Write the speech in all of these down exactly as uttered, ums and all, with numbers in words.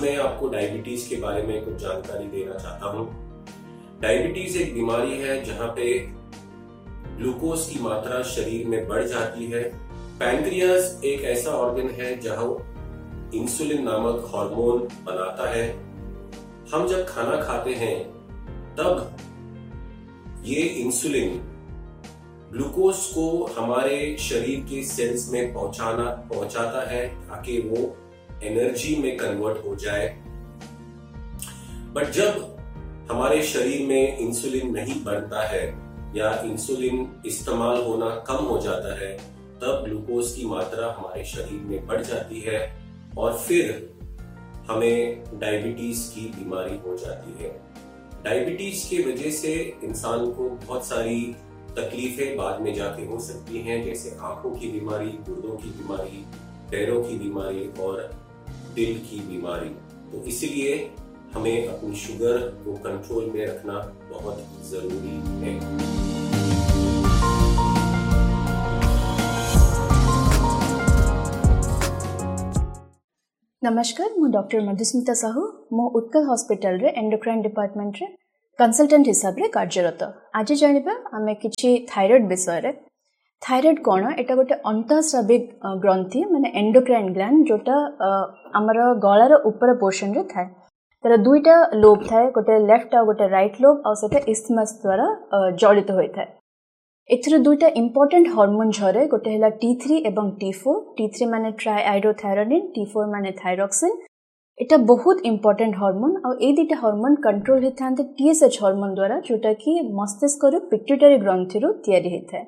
मैं आपको डायबिटीज के बारे में कुछ जानकारी देना चाहता हूँ। डायबिटीज एक बीमारी है जहाँ पे ग्लूकोज की मात्रा शरीर में बढ़ जाती है। पैंक्रियास एक ऐसा ऑर्गन है जहाँ इंसुलिन नामक हार्मोन बनाता है। हम जब खाना खाते हैं तब ये इंसुलिन ग्लूकोज को हमारे शरीर के सेल्स में पहुंचाना पहुंचाता है ताकि वो एनर्जी में कन्वर्ट हो जाए। बट जब हमारे शरीर में इंसुलिन नहीं बनता है या इंसुलिन इस्तेमाल होना कम हो जाता है, तब ग्लूकोज की मात्रा हमारे शरीर में बढ़ जाती है और फिर हमें डायबिटीज की बीमारी हो जाती है। डायबिटीज की वजह से इंसान को बहुत सारी तकलीफें बाद में जाके हो सकती हैं, जैसे आंखों की बीमारी, गुर्दों की बीमारी, पैरों की बीमारी और दिल की बीमारी। तो इसलिए हमें अपनी शुगर को कंट्रोल में रखना बहुत जरूरी है। नमस्कार, मु डॉक्टर मधुस्मिता साहू। मु उत्कल हॉस्पिटल रे एंडोक्राइन डिपार्टमेंट रे कंसल्टेंट हिसाब रे कार्यरत। आज जानिबा आमे किछि थायराइड विषय रे। थायराइड कोन? एटा गोटे अंतःस्राविक ग्रंथि माने एंडोक्राइन ग्लैंड जोटा हमर गळार ऊपर पोर्शन रे थाए। तर दुईटा लोब थाए, गोटे लेफ्ट आ गोटे राइट लोब, आ सेटा इस्थमस द्वारा जड़ित होय थाए। एथरे दुईटा इंपोर्टेंट हार्मोन झरे, गोटे हैला टी थ्री एवं टी फोर। टी थ्री माने ट्राइआइडोथायरोनिन, टी फोर माने थायरॉक्सिन। एटा बहुत इंपोर्टेंट हार्मोन आ ए दुईटा हार्मोन कंट्रोल हेथांते टीएसएच हार्मोन द्वारा, जोटा कि मस्तिष्क रो पिट्यूटरी ग्रंथि रो तयारी हेथाय।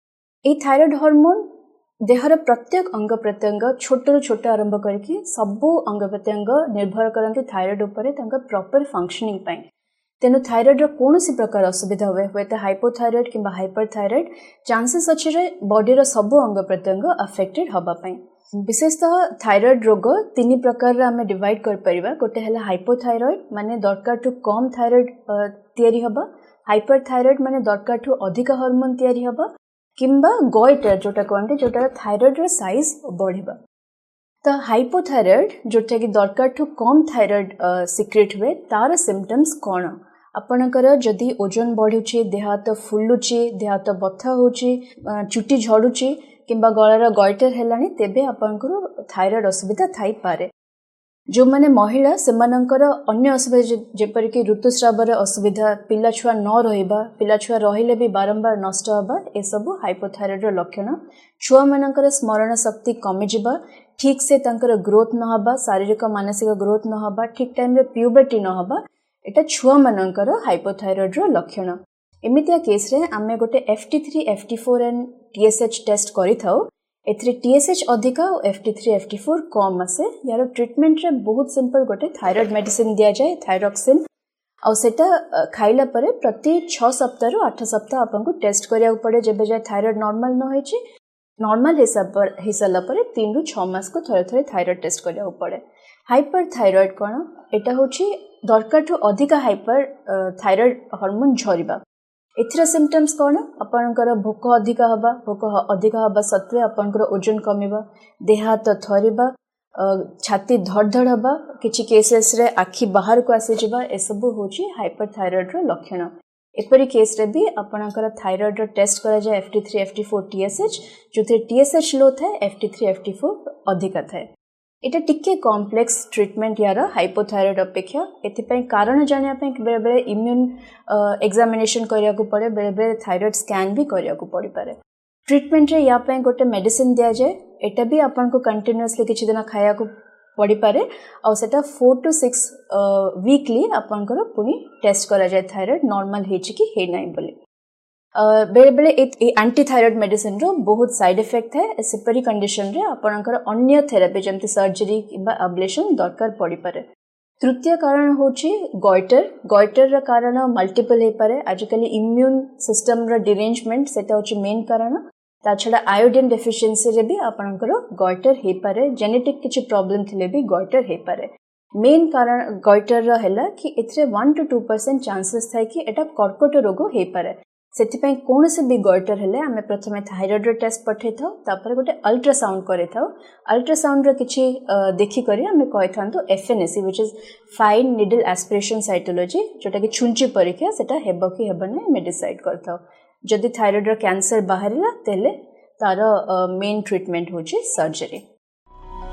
ए थायराइड हार्मोन देहर प्रत्येक अंग प्रत्यंग छोट रु छोट आरंभ करके सबु अंग प्रत्यंग निर्भर करते थायराइड उपरे तांका प्रॉपर फंक्शनिंग पाई। तेनु थायराइड रो कोनोसी प्रकार असुविधा हुए हुए तो हाइपोथायराइड किंबा हाइपरथायराइड चांसेस अछि रे बॉडी रो सबु अंग प्रत्यंग अफेक्टेड हबा पाई। विशेषतः थायराइड रोग तीन प्रकार रे हमें डिवाइड कर परिबा। गोटे हला हाइपोथायराइड माने दरकार टू कम थायराइड तयारी हबा, हाइपरथायराइड माने दरकार टू अधिक हार्मोन तयारी हबा, किंबा गॉइटर जोटा कहते जोटा थायराइड रो साइज बढ़िबा। तो हाइपोथायराइड जोटा कि दरकार टू कम थायराइड सिक्रेट हुए, तार सिम्पटम्स कौन? आपणकर जदि ओजन बढ़ुची, देह हाथ फुलुची, देह हाथ बथा होची, चुटी झड़ुची किंबा गଳାର गॉइटर हेलानी, तेबे आपणकर थायराइड असुविधा थाई पारे। जो माने महिला सेमानंकर अन्य असुविधा जेपरिक ऋतुस्रावर असुविधा, पिला छुआ न रहिबा, पिला छुआ रहिले भी बारंबार नष्ट हबा, ए सब हाइपोथायराइड रो लक्षण। छुआ मानकर स्मरण शक्ति कमी जिबा, ठीक से तांकर ग्रोथ न हबा, शारीरिक मानसिक ग्रोथ न हबा, ठीक टाइम रे प्यूबर्टी न हबा, एटा छुआ मानकर हाइपोथायराइड रो लक्षण। एमितिया केस रे आमे गोटे F T three, F T four and T S H test करि थाउ। एथरे टीएसएच अधिका और F T three, F T four कम आसे। यार ट्रीटमेंट रे बहुत सिंपल, गोटे थायराइड मेडिसिन दिया जाए, थायरॉक्सिन, और सेटा खाइला परे प्रति छह सप्ताह रु आठ सप्ताह आपको टेस्ट करिया पड़े। जेबे जाय थायराइड नॉर्मल न होइछि, नॉर्मल हिसाब पर हिसाला परे तीन रु छह मास को थरे थरे थायराइड टेस्ट करिया पड़े। हाइपरथायराइड कोन? एटा होछि दरकार टू अधिका हाइपर थायराइड हार्मोन झरिबा। एथरा सिम्पटम्स कौन? आपनकर भोक अधिका हबा, भोक अधिका हबा सत्वे आपनकर ओजन कमिबा, देह हाथ थरिबा, छाती धड़धड़ हबा, किछि केसेस रे आखि बाहर को आसी जिबा, ए सब होछि हाइपरथायराइड रो लक्षण। एपरि केस रे भी आपनकर थायराइड रो टेस्ट करा जाय F T three, F T four, TSH, जोथे TSH लो थाए, F T three, F T four अधिका थाए। एटा टिके कॉम्प्लेक्स ट्रीटमेंट यार हाइपोथायराइड अपेक्षा। एथिपई कारण जानिया पई बेले बेले इम्यून एग्जामिनेशन करिया को पड़े, बेले बेले थायराइड स्कैन भी करिया को पड़ी पारे। ट्रीटमेंट रे या पई गोटे मेडिसिन दिया जाए, एटा भी आपन को कंटीन्यूअसली किछि दिन खाया को पड़ी पारे, और सेटा फोर टू सिक्स वीकली आपन को पुनी टेस्ट करा जाए थायराइड नॉर्मल हेछि कि हे नै बोली। बेले बेले एंटी थायराइड मेडिसिन रो बहुत साइड इफेक्ट है। सेपरी कंडीशन रे आपनकर अन्य थेरापी जमती सर्जरी किबा अब्लेशन दरकार पड़ी पारे। तृतीय कारण होछि गॉइटर। गॉइटर रा कारण मल्टीपल हे पारे। आजकल इम्यून सिस्टम रा डिरेंजमेंट सेटा होछि मेन कारण। ता छडा आयोडीन डेफिशिएंसी रे भी आपनकर गॉइटर हे पारे। जेनेटिक किछि प्रॉब्लम थिले भी गॉइटर हे पारे। मेन कारण गॉइटर रा हैला कि एथरे one two two percent chances थाय कि एटा कर्कट रोग हे पारे। से कौन से भी गॉइटर हेले आमे प्रथमे थायराइड रो टेस्ट पठे थाउ तापर गोटे अल्ट्रासाउंड करे थाउ अल्ट्रासाउंड रो किछि देखि करी आमे कहि थांतो FNAC which is fine needle aspiration cytology जोटा कि छुंची परीक्षा सेटा हेबो कि हेबो नै मे डिसाइड करथाउ जदि थायराइड रो कैंसर बाहरिला तेले तार मेन ट्रीटमेंट होची सर्जरी।